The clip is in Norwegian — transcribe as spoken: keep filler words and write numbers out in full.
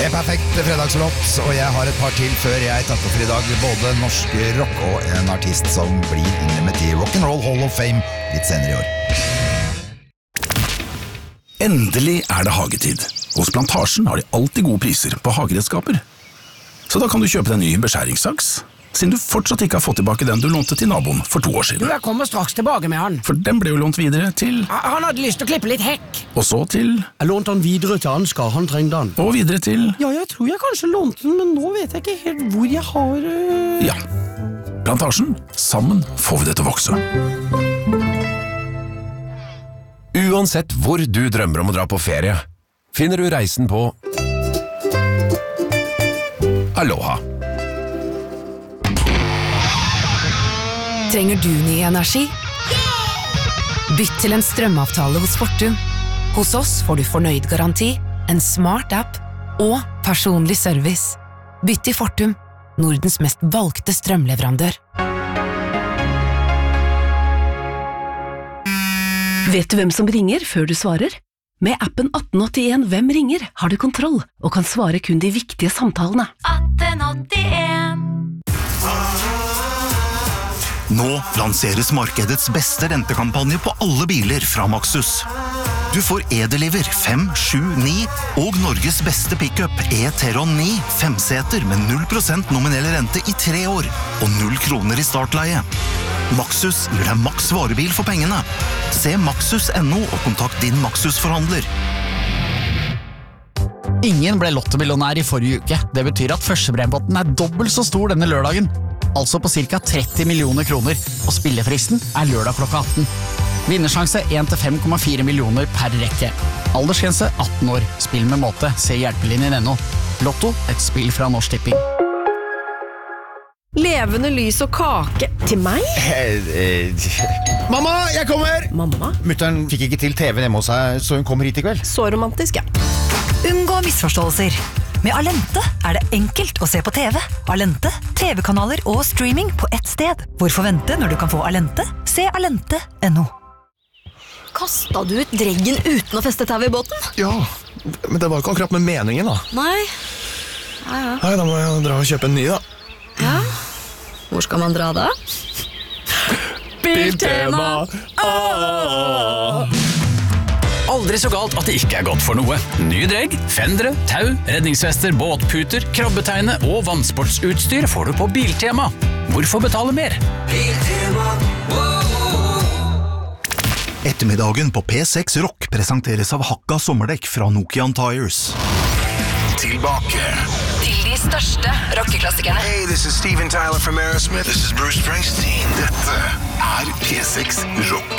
En perfekt fredagslåt, og jeg har et par til før jeg takker for i dag. Både norsk rock og en artist som blir innlemmet i Rock'n'Roll Hall of Fame litt senere i år. Endelig er det hagetid. Hos Plantasjen har de alltid gode priser på hageredskaper. Så da kan du kjøpe deg en ny beskjæringssaks, siden du fortsatt ikke har fått tilbake den du lånte til naboen for to år siden. Du, jeg kommer straks tilbake med han. For den ble jo lånt videre til... Han hadde lyst til å klippe litt hekk. Og så til... Jeg lånte han videre til Ansgar, han trengte han. Og videre til... Ja, jeg tror jeg kanskje lånte den, men nå vet jeg ikke helt hvor jeg har... Uh... Ja, Plantasjen. Sammen får vi det til å vokse. Uansett hvor du drømmer om å dra på ferie, finner du reisen på Aloha. Trenger du ny energi? Bytt til en strømavtale hos Fortum. Hos oss får du fornøyd garanti, en smart app og personlig service. Bytt til Fortum, Nordens mest valgte strømleverandør. Vet du hvem som ringer før du svarer? Med appen atten åttien Hvem ringer har du kontroll og kan svare kun de viktige samtalene. atten åttien Nå lanseres markedets beste rentekampanje på alle biler fra Maxus. Du får E-Deliver fem, sju, ni og Norges beste pickup E-Teron ni, femseter med null prosent nominell rente i tre år og null kroner i startleie. Maxus gir deg maks varebil for pengene. Se maxus punktum no og kontakt din Maxus-forhandler. Ingen ble lottomillionær i forrige uke. Det betyr at førstebrempotten er dobbelt så stor denne lørdagen. Altså på cirka tretti millioner kroner, og spillefristen er lørdag klokka atten. Vinnersjanse en til fem komma fire millioner per rekke. Aldersgrense atten år. Spill med måte. Se hjelpelinjen ennå. Lotto, et spill fra Norsk Tipping. Levende lys og kake til meg? Mamma, jeg kommer! Mamma? Mutteren fikk ikke til T V-en hjemme hos seg, så hun kommer hit i kveld. Så romantisk, ja. Unngå misforståelser. Med Alente er det enkelt å se på T V. Alente, T V-kanaler og streaming på ett sted. Hvorfor vente når du kan få Alente? Se alente punktum no. Kastet du ut dreggen uten å feste tau i båten? Ja, men det var ikke akkurat med meningen da. Nei. Ja, ja. Nei, da må jeg dra og kjøpe en ny da. Ja. Hvor skal man dra da? Biltema! Åh! Aldri så galt at det ikke er godt for noe. Nye dregg, fendere, tau, redningsvester, båtputer, krabbetegne og vannsportsutstyr får du på Biltema. Hvorfor betale mer? Biltema. Ettermiddagen på P seks Rock presenteres av Hakka sommerdekk fra Nokian Tires. Tilbake Til de største rockeklassikerne. Hey, this is Steven Tyler from Aerosmith. This is Bruce Springsteen. Dette er P seks Rock.